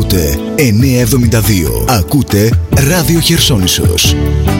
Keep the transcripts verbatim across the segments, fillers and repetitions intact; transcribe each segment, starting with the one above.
Ακούτε εννιακόσια εβδομήντα δύο. Ακούτε Ράδιο Χερσόνησος.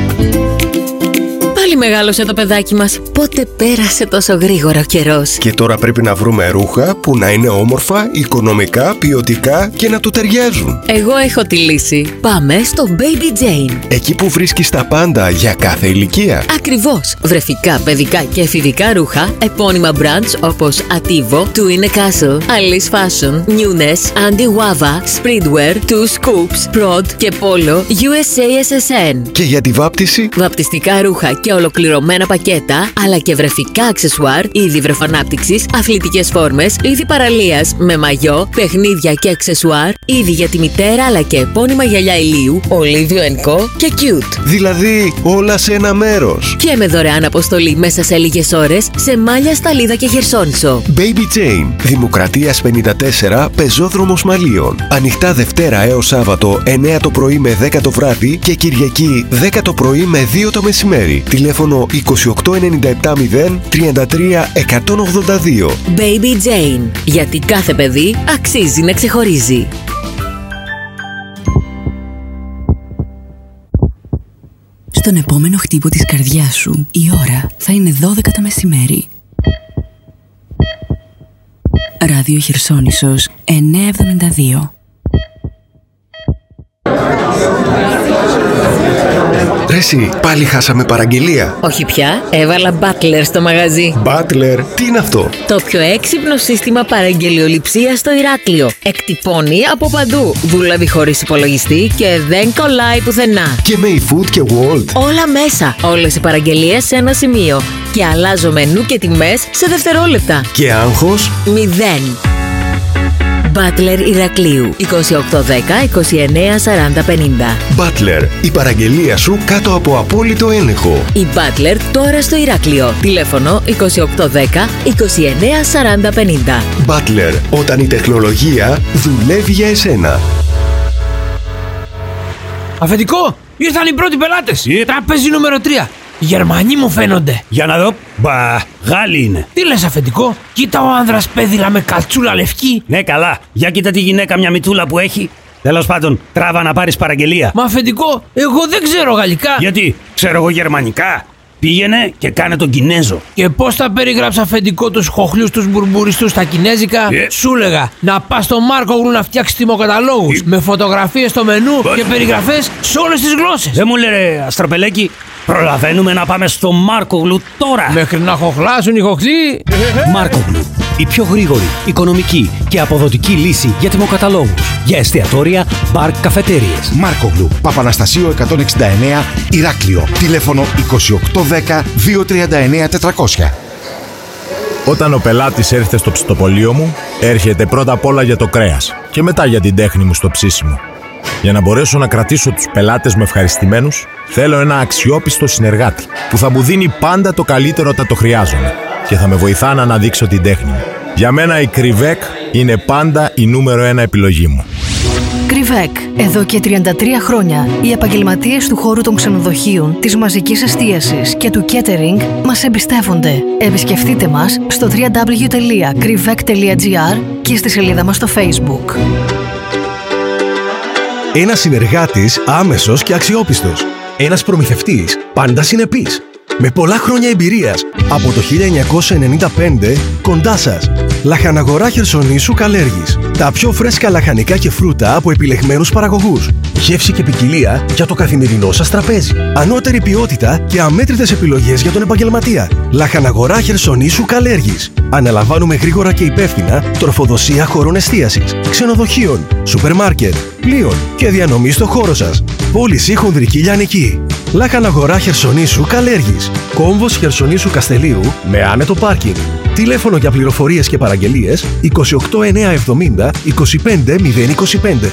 Πάλι μεγάλωσε το παιδάκι μας. Πότε πέρασε τόσο γρήγορα ο καιρός. Και τώρα πρέπει να βρούμε ρούχα που να είναι όμορφα, οικονομικά, ποιοτικά και να του ταιριάζουν. Εγώ έχω τη λύση. Πάμε στο Baby Jane. Εκεί που βρίσκεις τα πάντα για κάθε ηλικία. Ακριβώς. Βρεφικά, παιδικά και εφηβικά ρούχα, επώνυμα brands όπως Ativo, Two in a Castle, Alice Fashion, Newness, Andy Wava, Spreadwear, Two Scoops, Prod και Polo, γιου ες έι ες ες εν. Και για τη βάπτιση, βαπτιστικά ρούχα και ολοκληρωμένα πακέτα, αλλά και βρεφικά αξεσουάρ, είδη βρεφανάπτυξης, αθλητικές φόρμες, είδη παραλίας με μαγιό, παιχνίδια και αξεσουάρ, είδη για τη μητέρα αλλά και επώνυμα γυαλιά ηλίου, Olivio εντ κο και Cute. Δηλαδή όλα σε ένα μέρος. Και με δωρεάν αποστολή μέσα σε λίγες ώρες σε Μάλια, Σταλίδα και Χερσόνησο. Baby Jane, Δημοκρατίας πενήντα τέσσερα, Πεζόδρομος Μαλίων. Ανοιχτά Δευτέρα έως Σάββατο εννιά το πρωί με δέκα το βράδυ και Κυριακή δέκα το πρωί με δύο το μεσημέρι. Τηλέφωνο είκοσι οκτώ ενενήντα επτά μηδέν τριάντα τρία εκατόν ογδόντα δύο. Baby Jane, γιατί κάθε παιδί αξίζει να ξεχωρίζει. Στον επόμενο χτύπο της καρδιάς σου, η ώρα θα είναι δώδεκα το μεσημέρι. Ράδιο Χερσόνησος εννιακόσια εβδομήντα δύο. Ρε εσύ, πάλι χάσαμε παραγγελία. Όχι πια, έβαλα Butler στο μαγαζί. Butler, τι είναι αυτό? Το πιο έξυπνο σύστημα παραγγελιοληψίας στο Ηράκλειο. Εκτυπώνει από παντού, δουλεύει χωρίς υπολογιστή και δεν κολλάει πουθενά. Και με eFood και Wolt. Όλα μέσα, όλες οι παραγγελίες σε ένα σημείο. Και αλλάζω μενού και τιμές σε δευτερόλεπτα. Και άγχος μηδέν. Butler Ηρακλείου είκοσι οκτώ δέκα είκοσι εννέα σαράντα πενήντα. Butler, η παραγγελία σου κάτω από απόλυτο έλεγχο. Η Butler τώρα στο Ηράκλειο. Τηλέφωνο είκοσι οκτώ δέκα είκοσι εννέα σαράντα πενήντα. Butler, όταν η τεχνολογία δουλεύει για εσένα. Αφεντικό, ήρθαν οι πρώτοι πελάτες. Τραπέζι νούμερο τρία. Γερμανοί μου φαίνονται. Για να δω. Μπα, Γάλλοι είναι. Τι λες, αφεντικό? Κοίτα ο άνδρας πέδιλα με καλτσούλα λευκή. Ναι, καλά. Για κοίτα τη γυναίκα, μια μητούλα που έχει. Τέλος πάντων, τράβα να πάρεις παραγγελία. Μα αφεντικό, εγώ δεν ξέρω γαλλικά. Γιατί, ξέρω εγώ γερμανικά. Πήγαινε και κάνε τον Κινέζο. Και πώς θα περιγράψει, αφεντικό, τους χοχλούς τους μπουρμπουριστούς στα κινέζικα? Yeah. Σου λέγα να πας στο Μάρκογλου να φτιάξεις τιμοκαταλόγους yeah. με φωτογραφίες στο μενού But... και περιγραφές σε όλες τις γλώσσες. Δεν μου λέει, Αστροπελέκη, προλαβαίνουμε να πάμε στο Μάρκογλου τώρα. Μέχρι να χοχλάσουν οι χοχλοί. Μάρκογλου, η πιο γρήγορη, οικονομική και αποδοτική λύση για τιμοκαταλόγους, για εστιατόρια, μπαρ, καφετέριες. Μάρκογλου, Παπαναστασίου εκατόν εξήντα εννέα, Ηράκλειο. Τηλέφωνο είκοσι οκτώ δέκα διακόσια τριάντα εννέα τετρακόσια. Όταν ο πελάτης έρχεται στο ψητοπωλείο μου, έρχεται πρώτα απ' όλα για το κρέας και μετά για την τέχνη μου στο ψήσιμο. Για να μπορέσω να κρατήσω τους πελάτες μου ευχαριστημένους, θέλω ένα αξιόπιστο συνεργάτη που θα μου δίνει πάντα το καλύτερο όταν το χρειάζομαι και θα με βοηθά να αναδείξω την τέχνη μου. Για μένα η Κρυβέκ είναι πάντα η νούμερο ένα επιλογή μου. Κρυβέκ. Εδώ και τριάντα τρία χρόνια οι επαγγελματίες του χώρου των ξενοδοχείων, της μαζικής εστίασης και του catering μας εμπιστεύονται. Επισκεφτείτε μας στο double-u double-u double-u τελεία κρυβέκ τελεία τζι άρ και στη σελίδα μας στο Facebook. Ένας συνεργάτης άμεσος και αξιόπιστος. Ένας προμηθευτής πάντα συνεπής. Με πολλά χρόνια εμπειρίας. Από το χίλια εννιακόσια ενενήντα πέντε κοντά σας. Λαχαναγορά Χερσονήσου Καλέργης. Τα πιο φρέσκα λαχανικά και φρούτα από επιλεγμένους παραγωγούς. Γεύση και ποικιλία για το καθημερινό σας τραπέζι. Ανώτερη ποιότητα και αμέτρητες επιλογές για τον επαγγελματία. Λαχαναγορά Χερσονήσου Καλέργης. Αναλαμβάνουμε γρήγορα και υπεύθυνα τροφοδοσία χώρων εστίασης, ξενοδοχείων, σούπερ μάρκετ, πλοίων και διανομή στο χώρο σας. Πώληση χονδρική λιανική. Λαχαναγορά Χερσονήσου Καλέργης. Κόμβος Χερσονήσου Καστελίου με άνετο πάρκινγκ. Τηλέφωνο για πληροφορίες και παραγγελίες είκοσι οκτώ εννιακόσια εβδομήντα είκοσι πέντε μηδέν είκοσι πέντε.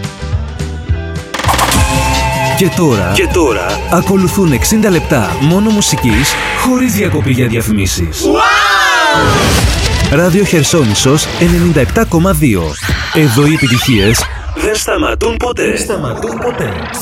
Και τώρα, και τώρα ακολουθούν εξήντα λεπτά μόνο μουσικής χωρίς διακοπή για διαφημίσεις. Wow! Ράδιο Χερσόνησος ενενήντα επτά κόμμα δύο. Εδώ οι επιτυχίες δεν σταματούν ποτέ. Δεν σταματούν ποτέ.